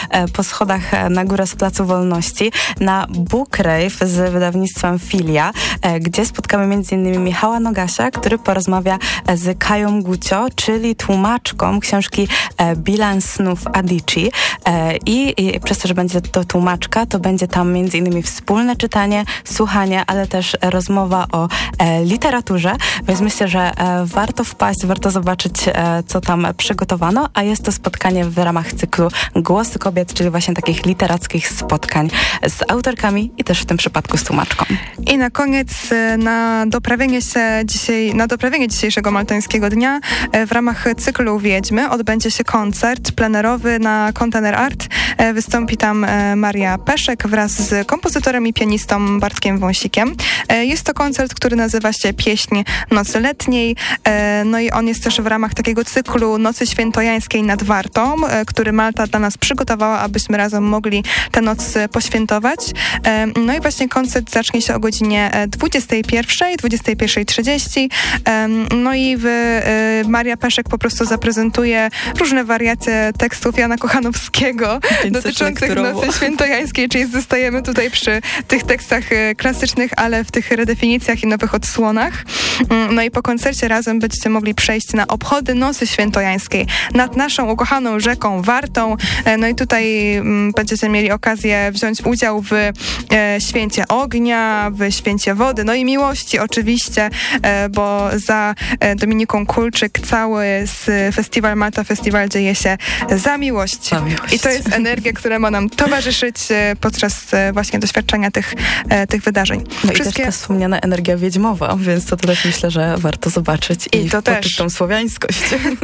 po schodach na górę z Placu Wolności na Book Rave z wydawnictwem Filia, gdzie spotkamy m.in. Michała Nogasia, który porozmawia z Kają Gucio, czyli tłumaczką książki Bilans snów Adichie. I przez to, że będzie to tłumaczka, to będzie tam m.in. wspólne czytanie, słuchanie, ale też rozmowa o literaturze, więc myślę, że warto wpaść, warto zobaczyć, co tam przygotowano, a jest to spotkanie w ramach cyklu Głosy Kobiet, czyli właśnie takich literackich spotkań z autorkami i też w tym przypadku z tłumaczką. I na koniec na doprawienie dzisiejszego maltańskiego dnia w ramach cyklu Wiedźmy odbędzie się koncert plenerowy na Container Art. Wystąpi tam Maria Peszek wraz z kompozytorem i pianistą Bartkiem Wąsikiem. Jest to koncert, który nazywa się Pieśń Nocy Letniej. No i on jest też w ramach takiego cyklu Nocy Świętojańskiej nad Wartą, który Malta dla nas przygotowała, abyśmy razem mogli tę noc poświętować. No i właśnie koncert zacznie się o godzinie 21:00, 21:30. No i Maria Peszek po prostu zaprezentuje różne wariacje tekstów Jana Kochanowskiego dotyczących Nocy Świętojańskiej, czyli zostajemy tutaj przy tych tekstach klasycznych, ale w tych redefinicjach i nowych odsłonach. No i po koncercie razem będziecie mogli przejść na obchody Nocy Świętojańskiej nad naszą ukochaną rzeką Wartą. No i tutaj będziecie mieli okazję wziąć udział w święcie ognia, w święcie wody, no i miłości oczywiście, bo za Dominiką Kulczyk cały festiwal Malta Festival dzieje się za miłość. I to jest energia, która ma nam towarzyszyć podczas właśnie doświadczenia tych wydarzeń. No i też ta wspomniana energia wiedźmowa, więc to też myślę, że warto zobaczyć i to poczuć tą słowiańskość.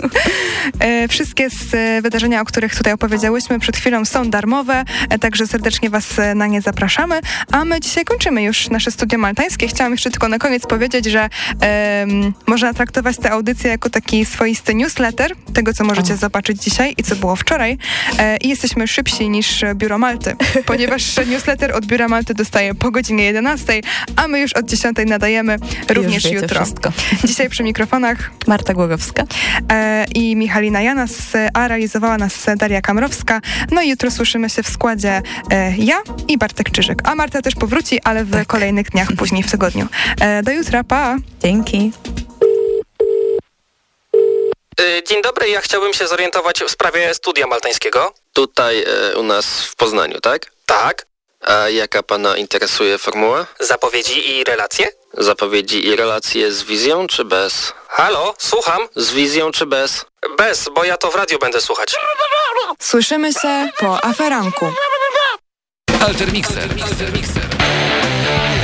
Wszystkie wydarzenia, o których tutaj opowiedziałyśmy przed chwilą, są darmowe, także serdecznie Was na nie zapraszamy, a my dzisiaj kończymy już nasze studio maltańskie. Chciałam jeszcze tylko na koniec powiedzieć, że można traktować tę audycję jako taki swoisty newsletter tego, co możecie zobaczyć dzisiaj i co było wczoraj. I jesteśmy szybsi niż Biuro Malty, ponieważ newsletter od Biura Malty dostaje po godzinie 11:00, a my już od 10:00 nadajemy również jutro. Wszystko. Dzisiaj przy mikrofonach Marta Głogowska i Michalina Janas, a realizowała nas Daria Kamrowska. No i jutro słyszymy się w składzie ja i Bartek Czyżyk. A Marta też powróci, ale w kolejnych dniach, później w tygodniu. Do jutra, pa! Dzięki. Dzień dobry, ja chciałbym się zorientować w sprawie studia maltańskiego. Tutaj u nas w Poznaniu, tak? Tak. A jaka pana interesuje formuła? Zapowiedzi i relacje? Zapowiedzi i relacje z wizją czy bez? Halo, słucham? Z wizją czy bez? Bez, bo ja to w radiu będę słuchać. Słyszymy się po aferanku. Altermixer.